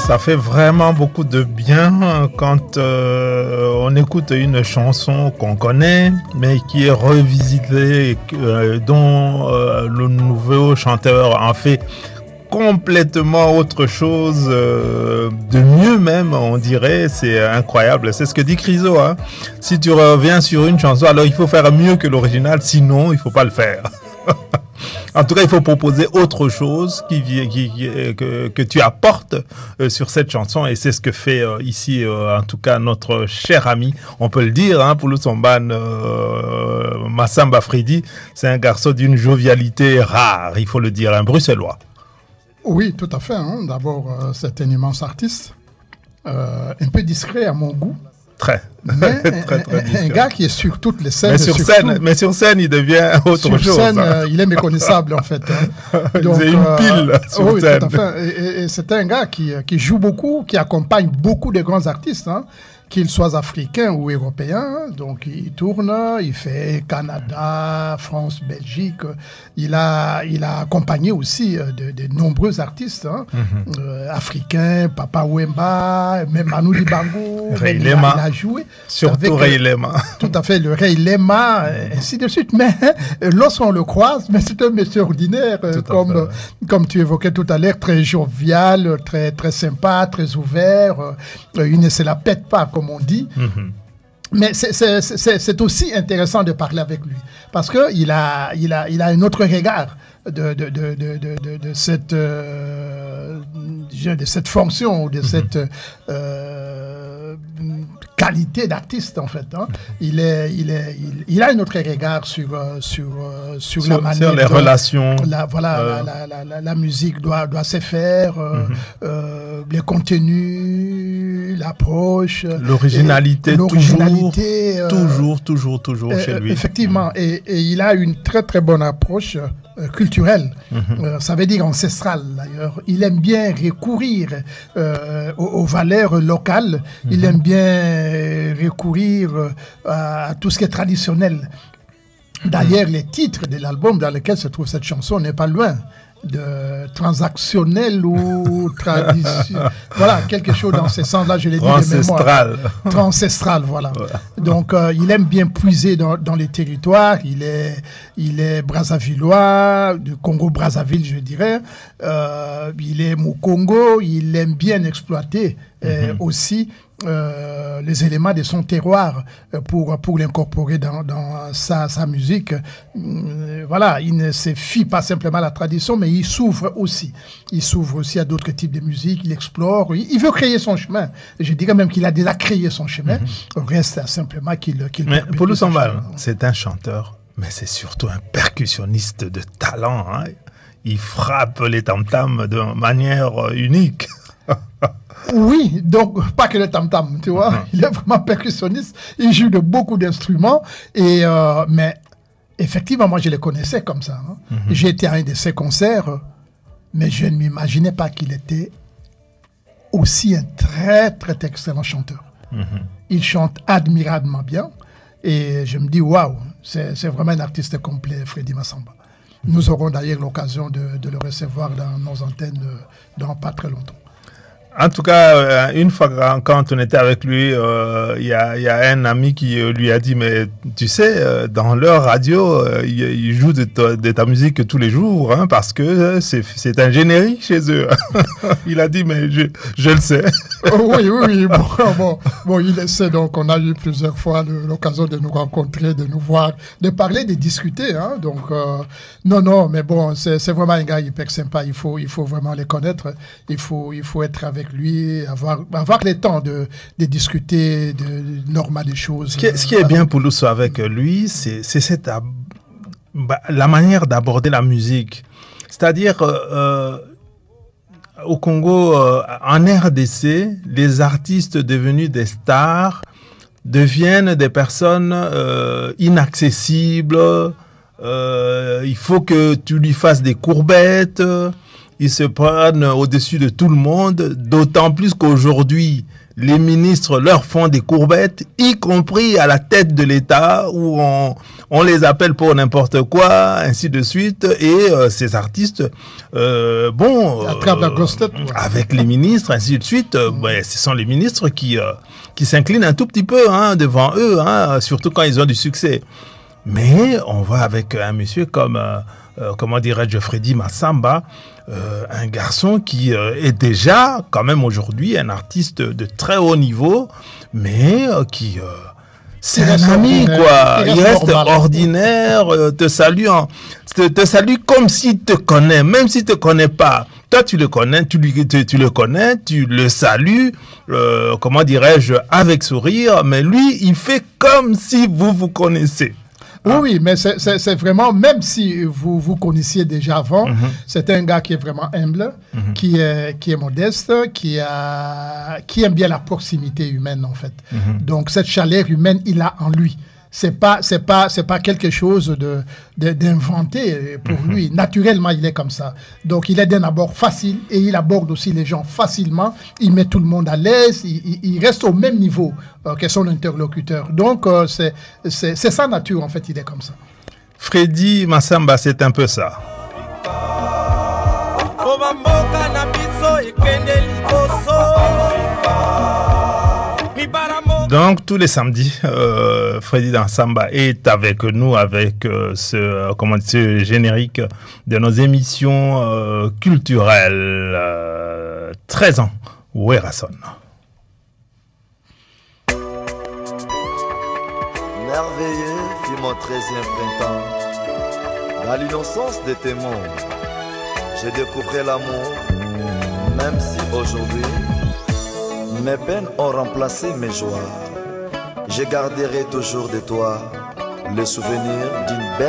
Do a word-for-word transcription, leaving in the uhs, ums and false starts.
Ça fait vraiment beaucoup de bien quand euh, on écoute une chanson qu'on connaît, mais qui est revisitée, euh, dont euh, le nouveau chanteur en fait complètement autre chose, euh, de mieux même, on dirait. C'est incroyable. C'est ce que dit Chryso, hein. Si tu reviens sur une chanson, alors il faut faire mieux que l'original, sinon il faut pas le faire. En tout cas, il faut proposer autre chose qui, qui, qui, que, que tu apportes euh, sur cette chanson, et c'est ce que fait euh, ici, euh, en tout cas, notre cher ami, on peut le dire, hein, Poulos Ombane, euh, Massamba Fridi. C'est un garçon d'une jovialité rare, il faut le dire, un bruxellois. Oui, tout à fait. Hein. D'abord, euh, c'est un immense artiste, euh, un peu discret à mon goût. Très, mais très, très un, un gars qui est sur toutes les scènes. Mais sur, scène, mais sur scène, il devient autre sur chose. Sur scène, hein. euh, il est méconnaissable, en fait. Hein. Donc, c'est une pile euh, sur oui, scène. Tout à fait. Et, et, et c'est un gars qui, qui joue beaucoup, qui accompagne beaucoup de grands artistes, hein, qu'ils soient africains ou européens. Donc, il tourne, il fait Canada, France, Belgique. Il a, il a accompagné aussi de, de nombreux artistes, hein, mm-hmm. euh, africains, Papa Wemba, même Manu Dibango. Ray il, Lema. A, il a joué. Surtout Ray Lema. Tout à fait, le Ray Lema, mm-hmm. ainsi de suite. Mais lorsqu'on le croise, mais c'est un monsieur ordinaire, comme, fait, ouais. comme tu évoquais tout à l'heure, très jovial, très, très sympa, très ouvert. Il ne se la pète pas, comme on dit. Mm-hmm. Mais c'est, c'est, c'est, c'est aussi intéressant de parler avec lui, parce qu'il a, il a, il a un autre regard de, de, de, de, de, de, cette, euh, de cette fonction, ou de mm-hmm. cette euh, qualité d'artiste, en fait. Hein. Il, est, il, est, il, il a un autre regard sur, sur, sur, sur la manière... Sur les dont, relations. La, voilà, euh... la, la, la, la musique doit, doit se faire, euh, mm-hmm. euh, les contenus, l'approche... L'originalité, et, l'originalité toujours, euh, toujours, toujours, toujours euh, chez lui. Effectivement, mm-hmm. et, et il a une très, très bonne approche euh, culturelle, mm-hmm. euh, ça veut dire ancestrale, d'ailleurs. Il aime bien recourir euh, aux, aux valeurs locales, mm-hmm. il aime bien recourir à, à tout ce qui est traditionnel. D'ailleurs, les titres de l'album dans lequel se trouve cette chanson n'est pas loin de transactionnel ou traditionnel. Voilà, quelque chose dans ce sens-là, je l'ai dit de mémoire. Ancestral, voilà. Ouais. Donc, euh, il aime bien puiser dans, dans les territoires. Il est, il est Brazzavillois, du Congo-Brazzaville, je dirais. Euh, il est Mukongo. Il aime bien exploiter euh, mm-hmm. aussi Euh, les éléments de son terroir euh, pour, pour l'incorporer dans, dans sa, sa musique. Euh, voilà, il ne se fie pas simplement à la tradition, mais il s'ouvre aussi. Il s'ouvre aussi à d'autres types de musique, il explore, il, il veut créer son chemin. Je dirais même qu'il a déjà créé son chemin. Mm-hmm. Reste simplement qu'il... qu'il mais Poulos Ombane, c'est un chanteur, mais c'est surtout un percussionniste de talent. Hein. Il frappe les tam-tams de manière unique. Oui, donc pas que le tam-tam, tu vois. Mm-hmm. Il est vraiment percussionniste. Il joue de beaucoup d'instruments. Et, euh, mais effectivement, moi, je le connaissais comme ça. Hein. Mm-hmm. J'ai été à un de ses concerts, mais je ne m'imaginais pas qu'il était aussi un très, très excellent chanteur. Mm-hmm. Il chante admirablement bien. Et je me dis, waouh, c'est, c'est vraiment un artiste complet, Freddy Massamba. Mm-hmm. Nous aurons d'ailleurs l'occasion de, de le recevoir dans nos antennes dans pas très longtemps. En tout cas, une fois quand on était avec lui, il euh, y, a, y a un ami qui lui a dit, mais tu sais, dans leur radio, ils il jouent de ta, de ta musique tous les jours, hein, parce que c'est, c'est un générique chez eux. Il a dit, mais je, je le sais. Oh, oui, oui, oui. Bon, bon, bon, il le sait, donc on a eu plusieurs fois l'occasion de nous rencontrer, de nous voir, de parler, de discuter. Hein, donc, euh, non, non, mais bon, c'est, c'est vraiment un gars hyper sympa. Il faut, il faut vraiment les connaître. Il faut, il faut être avec lui, avoir, avoir le temps de, de discuter de, de normal des choses. Ce qui est, ce qui est bien pour nous avec lui, c'est, c'est cette, bah, la manière d'aborder la musique. C'est-à-dire, euh, au Congo, euh, en R D C, les artistes devenus des stars deviennent des personnes euh, inaccessibles. Euh, il faut que tu lui fasses des courbettes. Ils se prennent au-dessus de tout le monde, d'autant plus qu'aujourd'hui, les ministres leur font des courbettes, y compris à la tête de l'État, où on, on les appelle pour n'importe quoi, ainsi de suite. Et euh, ces artistes, euh, bon, euh, la grosse tête, ouais. avec les ministres, ainsi de suite, euh, ouais, ce sont les ministres qui, euh, qui s'inclinent un tout petit peu hein, devant eux, hein, surtout quand ils ont du succès. Mais on voit avec un monsieur comme, euh, euh, comment dirais-je, Freddy Massamba, euh, un garçon qui euh, est déjà, quand même aujourd'hui, un artiste de très haut niveau, mais euh, qui... Euh, c'est un ami, quoi. Il reste, il reste ordinaire, euh, te salue, en, te, te salue comme s'il te connaît, même s'il te connaît pas. Toi, tu le connais, tu, lui, tu, tu le connais, tu le salues, euh, comment dirais-je, avec sourire, mais lui, il fait comme si vous vous connaissez. Oui, ah. oui, mais c'est, c'est, c'est vraiment, même si vous vous connaissiez déjà avant, mm-hmm. c'est un gars qui est vraiment humble, mm-hmm. qui, est, qui est modeste, qui, a, qui aime bien la proximité humaine, en fait. Mm-hmm. Donc, cette chaleur humaine, il a en lui. C'est pas, c'est pas, c'est pas quelque chose de, de d'inventé pour mm-hmm. lui. Naturellement, il est comme ça. Donc, il est d'un abord facile et il aborde aussi les gens facilement. Il met tout le monde à l'aise. Il, il, il reste au même niveau euh, que son interlocuteur. Donc, euh, c'est, c'est, c'est sa nature, en fait. Il est comme ça. Freddy Massamba, c'est un peu ça. Donc tous les samedis, euh, Freddy Massamba est avec nous avec euh, ce, euh, comment dire, ce générique de nos émissions euh, culturelles. Euh, treize ans, Werason. Merveilleux fut mon treizième printemps. Dans l'innocence de tes mots, j'ai découvert l'amour, même si aujourd'hui mes peines ont remplacé mes joies. Je garderai toujours de toi le souvenir d'une belle